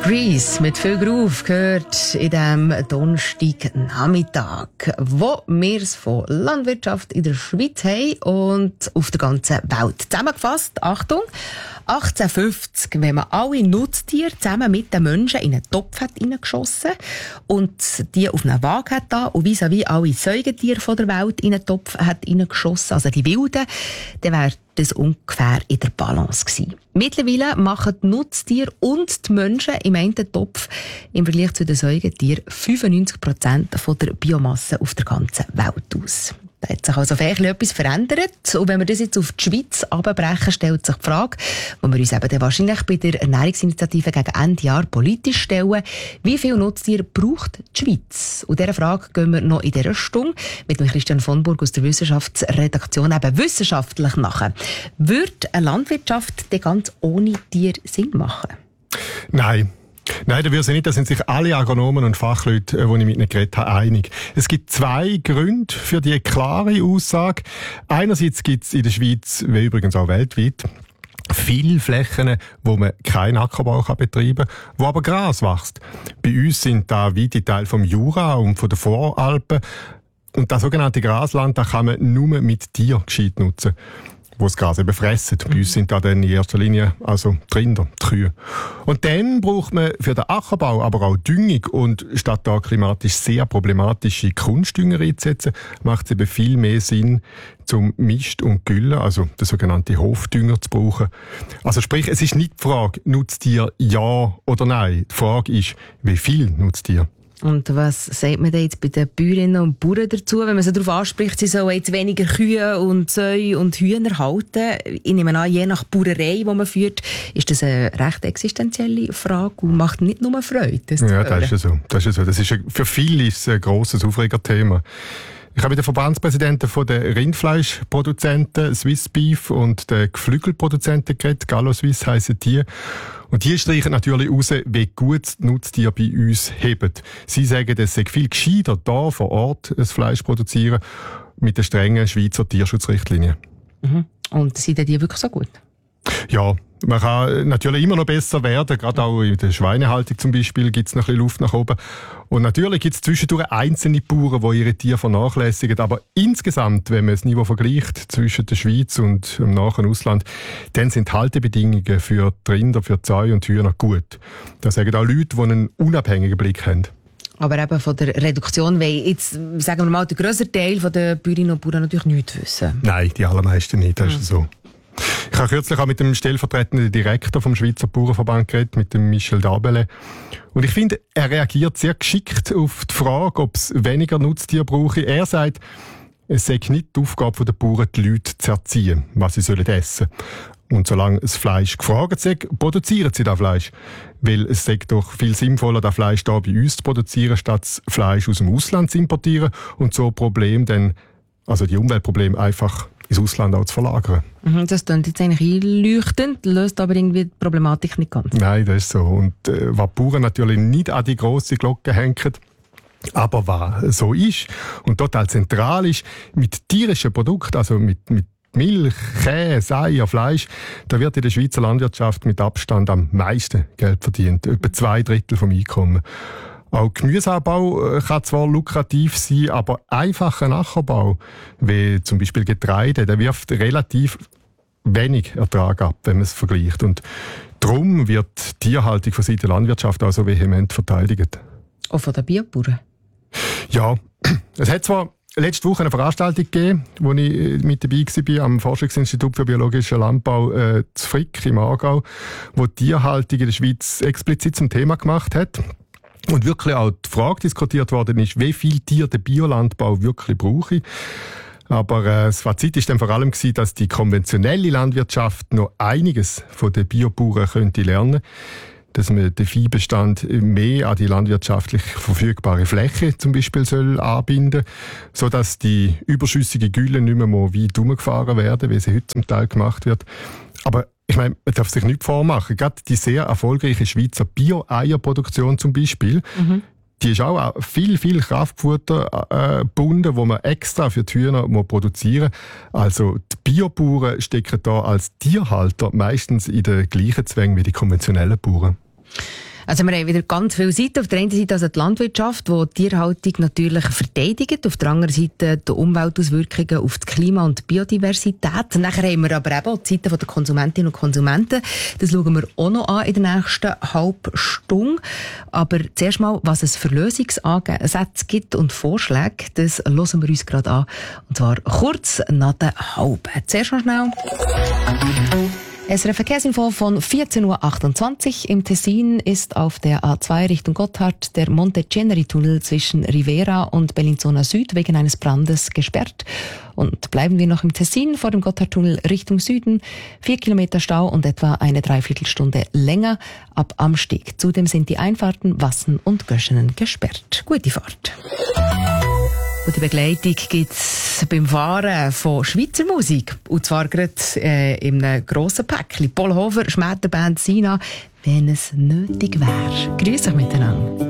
Grease mit viel Groove gehört in diesem Donnerstagnachmittag, wo wir es von Landwirtschaft in der Schweiz haben und auf der ganzen Welt. Zusammengefasst, Achtung, 1850, wenn man alle Nutztiere zusammen mit den Menschen in einen Topf hat hineingeschossen und die auf eine Waage hat da und vis-à-vis alle Säugetiere von der Welt in einen Topf hat hineingeschossen, also die Wilden, dann wäre das ungefähr in der Balance gewesen. Mittlerweile machen die Nutztiere und die Menschen im einen Topf im Vergleich zu den Säugetieren 95% von der Biomasse auf der ganzen Welt aus. Da hat sich also vielleicht etwas verändert. Und wenn wir das jetzt auf die Schweiz runterbrechen, stellt sich die Frage, die wir uns eben dann wahrscheinlich bei der Ernährungsinitiative gegen Ende Jahr politisch stellen, wie viel Nutztiere braucht die Schweiz? Und dieser Frage gehen wir noch in dieser Stunde mit dem Christian von Burg aus der Wissenschaftsredaktion eben wissenschaftlich nach. Würde eine Landwirtschaft denn ganz ohne Tier Sinn machen? Nein, da würde ich nicht. Da sind sich alle Agronomen und Fachleute, die ich mit ihnen geredet habe, einig. Es gibt zwei Gründe für die klare Aussage. Einerseits gibt es in der Schweiz, wie übrigens auch weltweit, viele Flächen, wo man keinen Ackerbau betreiben kann, wo aber Gras wächst. Bei uns sind da weite Teile vom Jura und von den Voralpen. Und das sogenannte Grasland, da kann man nur mit Tieren gescheit nutzen, wo das Gras eben fressen. Bei uns sind da dann in erster Linie also die Rinder, die Kühe. Und dann braucht man für den Ackerbau aber auch Düngung. Und statt da klimatisch sehr problematische Kunstdünger einzusetzen, macht es eben viel mehr Sinn, zum Mist und Gülle, also den sogenannten Hofdünger, zu brauchen. Also sprich, es ist nicht die Frage, nutzt ihr ja oder nein. Die Frage ist, wie viel nutzt ihr? Und was sagt man denn jetzt bei den Bäuerinnen und Bauern dazu, wenn man sie darauf anspricht, sie sollen jetzt weniger Kühe und Säue und Hühner halten? Ich nehme an, je nach Bauerei, die man führt, ist das eine recht existenzielle Frage und macht nicht nur Freude, das zu hören. Das ist ja so. Das ist für viele ist ein grosses Aufregerthema. Ich habe mit den Verbandspräsidenten der Rindfleischproduzenten Swiss Beef und den Geflügelproduzenten geredet, Gallo Suisse heissen die. Und die streichen natürlich raus, wie gut die Nutztiere bei uns haben. Sie sagen, es sei viel gescheiter, da vor Ort das Fleisch produzieren, mit den strengen Schweizer Tierschutzrichtlinien. Mhm. Und sind die wirklich so gut? Ja, man kann natürlich immer noch besser werden. Gerade auch in der Schweinehaltung zum Beispiel gibt es noch ein bisschen Luft nach oben. Und natürlich gibt es zwischendurch einzelne Bauern, die ihre Tiere vernachlässigen. Aber insgesamt, wenn man das Niveau vergleicht zwischen der Schweiz und dem nahen Ausland, dann sind die Haltebedingungen für die Rinder, für die Säue und die Hühner gut. Das sagen auch Leute, die einen unabhängigen Blick haben. Aber eben von der Reduktion will jetzt, sagen wir mal, der grösste Teil der Bäuerinnen und Bauern natürlich nichts wissen. Nein, die allermeisten nicht, das ist so. Ich habe kürzlich auch mit dem stellvertretenden Direktor vom Schweizer Bauernverband geredet, mit dem Michel Dabele. Und ich finde, er reagiert sehr geschickt auf die Frage, ob es weniger Nutztiere brauche. Er sagt, es sei nicht die Aufgabe der Bauern, die Leute zu erziehen, was sie sollen essen. Und solange das Fleisch gefragt sei, produzieren sie das Fleisch. Weil es sei doch viel sinnvoller, das Fleisch da bei uns zu produzieren, statt das Fleisch aus dem Ausland zu importieren und so Problem dann, also die Umweltprobleme einfach ins Ausland auch zu verlagern. Das klingt jetzt eigentlich einleuchtend, löst aber irgendwie die Problematik nicht ganz. Nein, das ist so. Und was die Bauern natürlich nicht an die grosse Glocke hängen, aber was so ist und total zentral ist, mit tierischen Produkten, also mit Milch, Käse, Eier, Fleisch, da wird in der Schweizer Landwirtschaft mit Abstand am meisten Geld verdient. Etwa 2/3 vom Einkommen. Auch Gemüseanbau kann zwar lukrativ sein, aber einfacher Ackerbau, wie zum Beispiel Getreide, der wirft relativ wenig Ertrag ab, wenn man es vergleicht. Und darum wird die Tierhaltung von Seiten der Landwirtschaft auch so vehement verteidigt. Auch von den Biobauern? Ja, es hat zwar letzte Woche eine Veranstaltung gegeben, wo ich mit dabei war, am Forschungsinstitut für biologischen Landbau zu Frick im Aargau, wo die Tierhaltung in der Schweiz explizit zum Thema gemacht hat. Und wirklich auch die Frage diskutiert worden ist, wie viel Tier der Biolandbau wirklich brauche. Aber das Fazit war dann vor allem, dass die konventionelle Landwirtschaft noch einiges von den Biobauern könnte lernen, dass man den Viehbestand mehr an die landwirtschaftlich verfügbare Fläche zum Beispiel soll anbinden, sodass die überschüssige Gülle nicht mehr weit herumgefahren werden, wie sie heute zum Teil gemacht wird. Aber ich meine, man darf sich nicht vormachen. Gerade die sehr erfolgreiche Schweizer Bio-Eierproduktion zum Beispiel, die ist auch viel Kraftfutter gebunden, wo man extra für die Hühner produzieren muss. Also die Biobauern stecken da als Tierhalter meistens in den gleichen Zwängen wie die konventionellen Bauern. Also wir haben wieder ganz viele Seiten. Auf der einen Seite also die Landwirtschaft, die die Tierhaltung natürlich verteidigt. Auf der anderen Seite die Umweltauswirkungen auf das Klima und die Biodiversität. Und nachher haben wir aber eben auch die Seite der Konsumentinnen und Konsumenten. Das schauen wir auch noch an in der nächsten halben Stunde. Aber zuerst mal, was es für Lösungsansätze gibt und Vorschläge, das hören wir uns gerade an. Und zwar kurz nach der halben. Zuerst mal schnell. SRF Verkehrsinfo von 14.28 Uhr. Im Tessin ist auf der A2 Richtung Gotthard der Monte-Ceneri-Tunnel zwischen Rivera und Bellinzona Süd wegen eines Brandes gesperrt. Und bleiben wir noch im Tessin vor dem Gotthardtunnel Richtung Süden. 4 Kilometer Stau und etwa eine Dreiviertelstunde länger ab Amstieg. Zudem sind die Einfahrten Wassen und Göschenen gesperrt. Gute Fahrt. Und die Begleitung gibt's beim Fahren von Schweizer Musik. Und zwar gerade in einem grossen Päckchen. Paul Hofer, Schmetterband Sina, wenn es nötig wäre. Grüß euch miteinander.